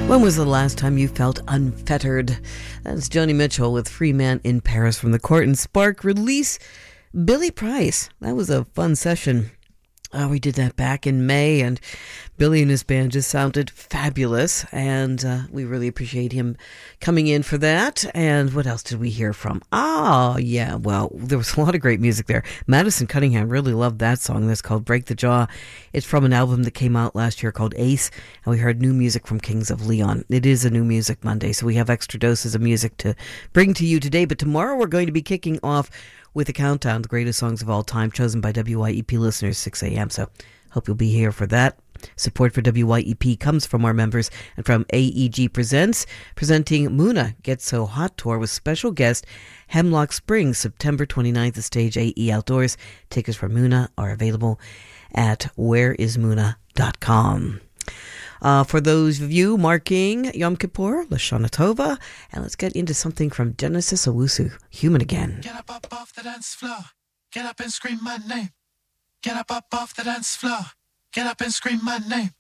When was the last time you felt unfettered? That's Joni Mitchell with Free Man in Paris from the Court and Spark release. Billy Price. That was a fun session. We did that back in May, and Billy and his band just sounded fabulous, and we really appreciate him coming in for that. And what else did we hear from? Yeah, well, there was a lot of great music there. Madison Cunningham really loved that song. That's called Break the Jaw. It's from an album that came out last year called Ace, and we heard new music from Kings of Leon. It is a New Music Monday, so we have extra doses of music to bring to you today. But tomorrow we're going to be kicking off with a countdown, the greatest songs of all time, chosen by WYEP listeners, 6 a.m. So hope you'll be here for that. Support for WYEP comes from our members and from AEG Presents, presenting Muna Get So Hot Tour with special guest Hemlock Springs, September 29th at Stage AE Outdoors. Tickets for Muna are available at whereismuna.com. For those of you marking Yom Kippur, Lashana Tova, and let's get into something from Genesis Owusu, Human Again. Get up off the dance floor, get up and scream my name. Get up off the dance floor, get up and scream my name.